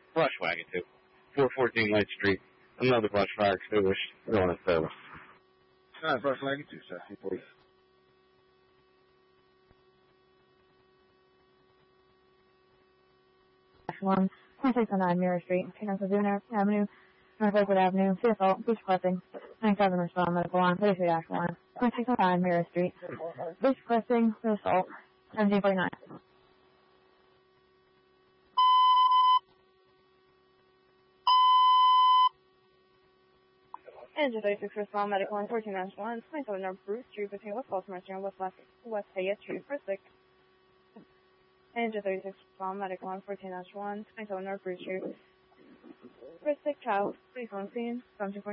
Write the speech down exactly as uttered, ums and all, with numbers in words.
Brush wagon too. four fourteen Light Street. Another brush fire extinguished. Going to service. All right, brush wagon two, sir. Please. One, twenty-six oh nine Mirror Street, North Azuno Avenue, North Lakewood Avenue, Sea Assault, Beach Crossing, ninety-seven respond medical line, thirty-three dash one, twenty-six oh nine Mirror Street, Beach Crossing, Sea Assault, seventeen forty-nine. Engine thirty-six respond medical line, fourteen dash one, twenty-seven North Bruce Street, between West Baltimore and West West Fayette Street, for six. Engine thirty-six respond medical line, fourteen dash one, twenty-seven North Bruce Street, for six child, please on scene, seventeen forty-nine.